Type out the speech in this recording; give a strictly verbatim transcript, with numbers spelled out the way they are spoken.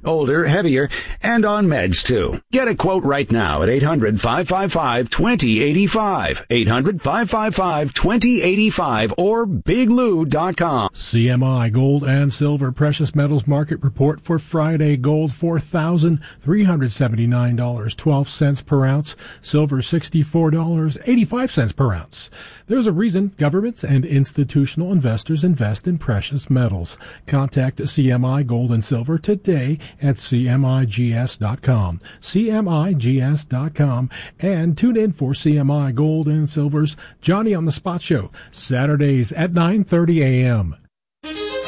older, heavier, and on meds too. Get a quote right now at eight hundred, five five five, two zero eight five, eight hundred, five five five, two zero eight five, or big lou dot com. C M I Gold and Silver Precious Metals Market Report for Friday. Gold four thousand three hundred seventy-nine dollars and twelve cents per ounce. Silver sixty-four dollars and eighty-five cents per ounce. There's a reason governments and institutional investors invest in precious metals. Contact C M I Gold and Silver today at C M I G S dot com. C M I G S dot com. And tune in for C M I Gold and Silver's Johnny on the Spot Show, Saturdays at nine thirty a.m.